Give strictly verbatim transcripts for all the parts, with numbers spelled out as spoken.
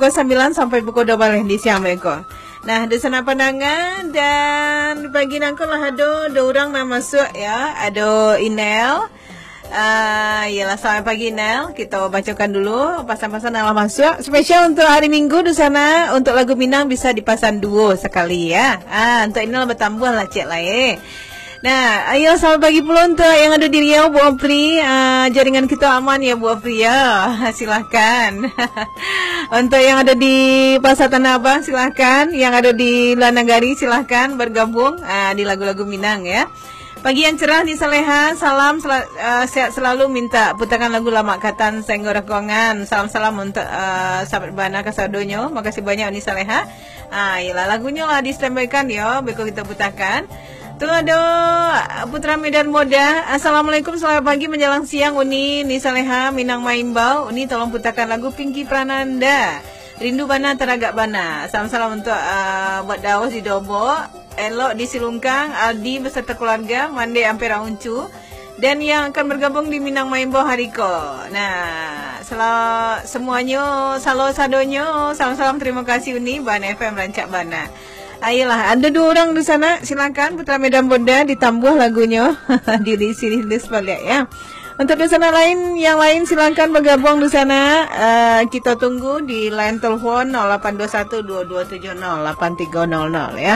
pukul sembilan sampai pukul dua belas di siang mereka. Nah, di sana pandangan dan pagi nangkol lah ada dua orang yang masuk ya. Ada Inel. Uh, yalah selamat pagi Inel. Kita bacakan dulu pasan-pasan dalam masuk. Spesial untuk hari Minggu di sana untuk lagu Minang bisa dipasang dua sekali ya. Ah, untuk Inel bertambah lah cik lah eh. Nah, ayo selamat pagi pula untuk yang ada di Riau, Bu Opri. Uh, jaringan kita aman ya, Bu Opri ya. Silahkan. Untuk yang ada di Pasar Tanah Abang, silahkan. Yang ada di Lanagari, silahkan bergabung uh, di lagu-lagu Minang ya. Pagi yang cerah di Saleha, salam sel uh, sehat selalu. Minta putarkan lagu Lama Katan Senggora-Kongan. Salam-salam untuk uh, sahabat Bana Kasardonyo. Makasih banyak di Saleha. Ah, yalah lagunya lah disembaikan ya, berikut kita putarkan. Tu ada Putra Medan Moda. Assalamualaikum, selamat pagi menjelang siang. Uni ni Saleha Minang Maimbau. Uni tolong putarkan lagu Pinky Prananda, Rindu Bana Teragak Bana. Salam-salam untuk uh, buat Daus di Dobo, Elok di Silungkang, Aldi beserta keluarga, Mande Ampera Uncu, dan yang akan bergabung di Minang Maimbau Hariko. Nah, selalu semuanya, salo sadonyo, salam-salam terima kasih Uni Bana F M Rancak Bana. Ayolah, ada dua orang di sana. Silakan Putra Medan Boda ditambah lagunya. Diri sini list balik ya. Untuk di sana lain, yang lain silakan bergabung di sana. Uh, kita tunggu di line telepon nol delapan dua satu dua dua tujuh nol delapan tiga nol nol ya.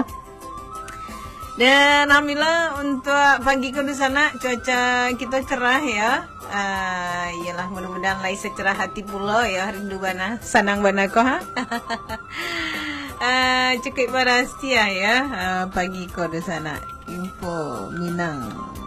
Dan alhamdulillah untuk pagi ke di sana cuaca kita cerah ya. Uh, iyalah mudah-mudahan lain secerah hati pula ya, rindu bana sanang bana ko ha. Uh, cukup berhasil ya uh, pagi kau di sana info Minang.